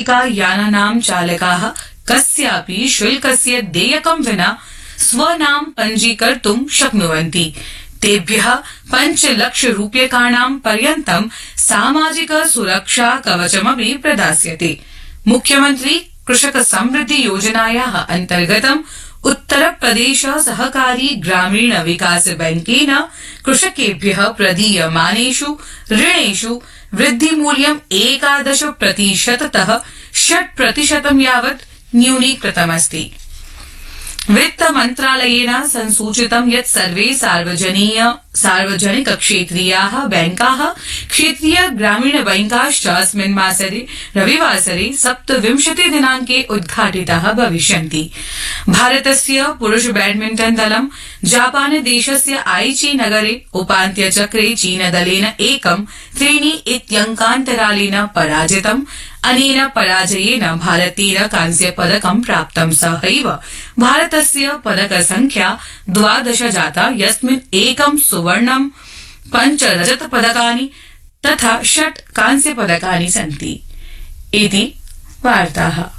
द्विचक्रिका यानानां चालकाः कस्यापि शुल्कस्य देयकं विना स्वनाम पञ्जीकर्तुं शक्नुवन्ति। तेभ्यः 5 लक्षरूप्यकाणां पर्यन्तं सामाजिक सुरक्षा कवचमपि प्रदास्यते। मुख्यमंत्री कृषक समृद्धि योजनायाः अन्तर्गतं उत्तरप्रदेश सहकारी ग्रामीण विकास बैंकेन कृषकेभ्यः प्रदीयमानेषु ऋणेषु वृद्धिमूल्यं 11% 6% यावत् न्यूनीकृतमस्ति। वित्त मंत्रालयेन संसूचितं यत् सर्वे सार्वजनिक क्षेत्रीयाः बैंकाः क्षेत्रीय ग्रामीण बैंकाश्च अस्मिन् मासरे रविवासरे 27 दिनांके उद्घाटिताः भविष्यन्ति। भारतस्य पुरुष बैडमिंटन दलं जापान देशस्य आईची नगरे उपान्त्यचक्रे चीनदलेन 1-3 इत्यंकान्तरालेन पराजितम्। अनेन पराजयेन भारतेन कांस्यपदकं प्राप्तं। सहैव भारतस्य पदकसंख्या 12 जाता, यस्मिन् 1 सुवर्णं 5 रजतपदकानि तथा 6 कांस्यपदकानि सन्ति। इति वार्ताः।